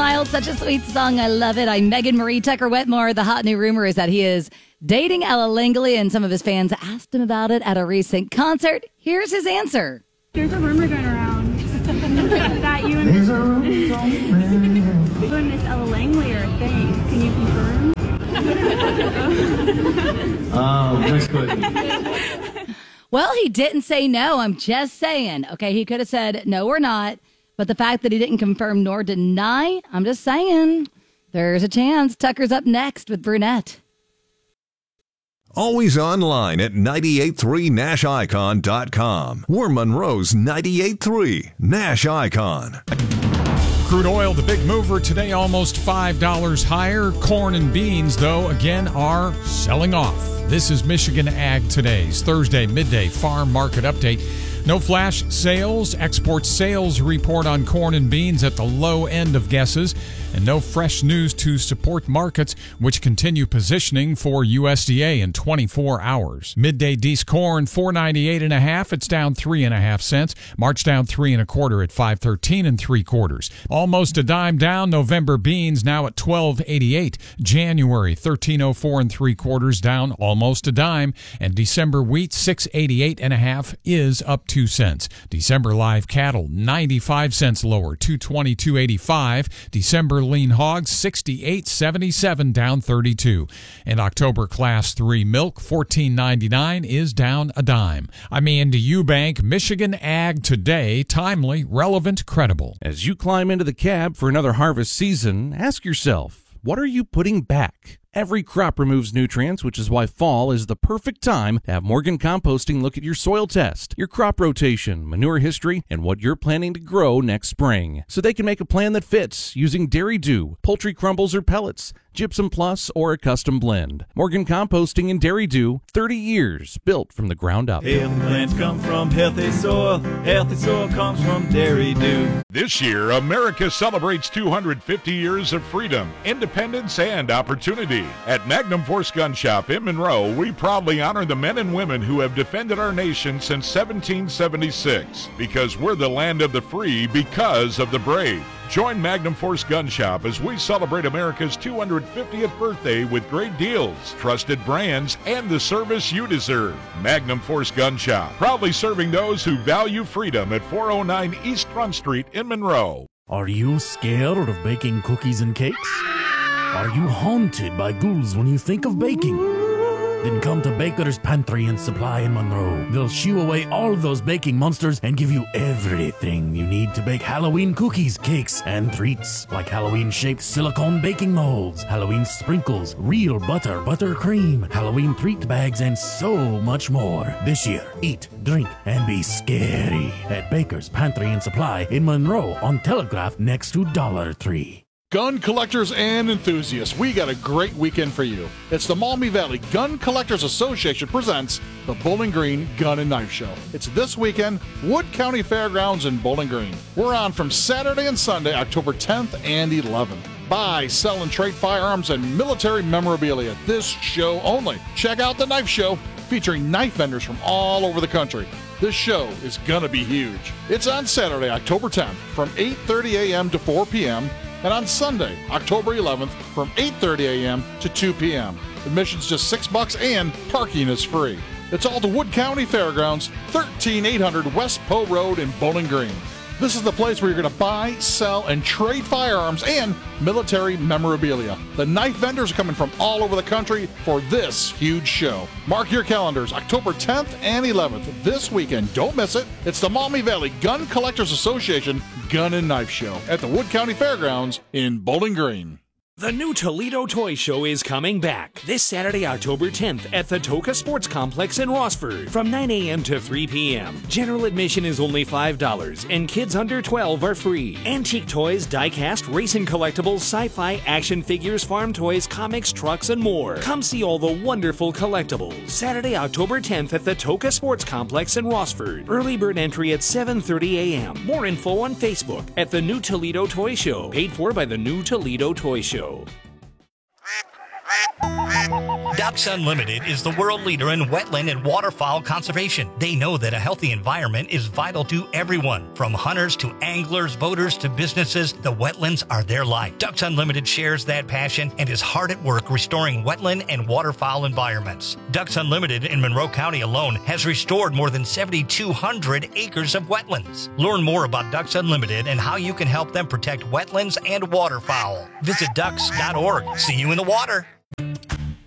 Miles, such a sweet song. I love it. I'm Megan Marie Tucker Wetmore. The hot new rumor is that he is dating Ella Langley, and some of his fans asked him about it at a recent concert. Here's his answer. There's a rumor going around that you and Miss Ella Langley are a thing. Can you confirm? Next question. Well, he didn't say no. I'm just saying. Okay, he could have said no or not. But the fact that he didn't confirm nor deny, I'm just saying, there's a chance. Tucker's up next with Brunette. Always online at 983nashicon.com. We're Monroe's 98.3 Nash Icon. Crude oil, the big mover today, almost $5 higher. Corn and beans, though, again, are selling off. This is Michigan Ag Today's Thursday midday farm market update. No flash sales, export sales report on corn and beans at the low end of guesses, and no fresh news to support markets, which continue positioning for USDA in 24 hours. Midday Dees corn, $4.98.5. It's down 3.5 cents. March down 3.25 at $5.13 3/4. Almost a dime down. November beans now at $12.88. January $13.04 3/4 down almost a dime, and December wheat $6.88.5 is up 2 cents. December live cattle 95 cents lower, $222.85. December lean hogs $68.77 down 32. And October class 3 milk $14.99 is down a dime. I'm Andy Eubank. Michigan Ag Today, timely, relevant, credible. As you climb into the cab for another harvest season, ask yourself, what are you putting back? Every crop removes nutrients, which is why fall is the perfect time to have Morgan Composting look at your soil test, your crop rotation, manure history, and what you're planning to grow next spring. So they can make a plan that fits using Dairy Dew, poultry crumbles or pellets, Gypsum Plus, or a custom blend. Morgan Composting and Dairy Dew, 30 years built from the ground up. Healthy plants come from healthy soil. Healthy soil comes from Dairy Dew. This year, America celebrates 250 years of freedom, independence, and opportunity. At Magnum Force Gun Shop in Monroe, we proudly honor the men and women who have defended our nation since 1776, because we're the land of the free because of the brave. Join Magnum Force Gun Shop as we celebrate America's 250th birthday with great deals, trusted brands, and the service you deserve. Magnum Force Gun Shop, proudly serving those who value freedom at 409 East Front Street in Monroe. Are you scared of baking cookies and cakes? Are you haunted by ghouls when you think of baking? Then come to Baker's Pantry and Supply in Monroe. They'll shoo away all those baking monsters and give you everything you need to bake Halloween cookies, cakes, and treats. Like Halloween-shaped silicone baking molds, Halloween sprinkles, real buttercream, Halloween treat bags, and so much more. This year, eat, drink, and be scary at Baker's Pantry and Supply in Monroe on Telegraph next to Dollar Tree. Gun collectors and enthusiasts, we got a great weekend for you. It's the Maumee Valley Gun Collectors Association presents the Bowling Green Gun and Knife Show. It's this weekend, Wood County Fairgrounds in Bowling Green. We're on from Saturday and Sunday, October 10th and 11th. Buy, sell, and trade firearms and military memorabilia this show only. Check out the Knife Show featuring knife vendors from all over the country. This show is gonna be huge. It's on Saturday, October 10th from 8:30 a.m. to 4 p.m. and on Sunday, October 11th, from 8:30 a.m. to 2 p.m. Admission's just $6 and parking is free. It's all to Wood County Fairgrounds, 13800 West Poe Road in Bowling Green. This is the place where you're going to buy, sell, and trade firearms and military memorabilia. The knife vendors are coming from all over the country for this huge show. Mark your calendars, October 10th and 11th. This weekend, don't miss it. It's the Maumee Valley Gun Collectors Association Gun and Knife Show at the Wood County Fairgrounds in Bowling Green. The new Toledo Toy Show is coming back this Saturday, October 10th at the Toka Sports Complex in Rossford from 9 a.m. to 3 p.m. General admission is only $5 and kids under 12 are free. Antique toys, die-cast, racing collectibles, sci-fi, action figures, farm toys, comics, trucks, and more. Come see all the wonderful collectibles. Saturday, October 10th at the Toka Sports Complex in Rossford. Early bird entry at 7:30 a.m. More info on Facebook at the New Toledo Toy Show. Paid for by the New Toledo Toy Show. Ducks Unlimited is the world leader in wetland and waterfowl conservation. They know that a healthy environment is vital to everyone. From hunters to anglers, boaters to businesses, the wetlands are their life. Ducks Unlimited shares that passion and is hard at work restoring wetland and waterfowl environments. Ducks Unlimited in Monroe County alone has restored more than 7,200 acres of wetlands. Learn more about Ducks Unlimited and how you can help them protect wetlands and waterfowl. Visit ducks.org. See you in the water.